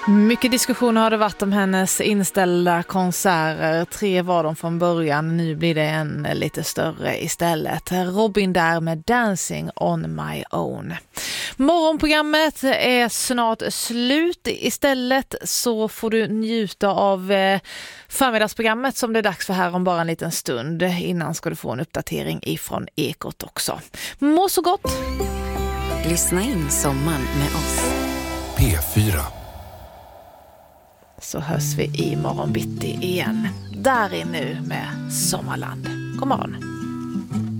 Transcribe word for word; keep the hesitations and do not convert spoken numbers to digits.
Mycket diskussioner har det varit om hennes inställda konserter. Tre var de från början, nu blir det en lite större istället. Robin där med Dancing on my own. Morgonprogrammet är snart slut. Istället så får du njuta av förmiddagsprogrammet som det är dags för här om bara en liten stund. Innan ska du få en uppdatering ifrån Ekot också. Må så gott! Lyssna in sommaren med oss. P fyra. Så hörs vi i morgon bitti igen. Där är nu med Sommarland. God morgon.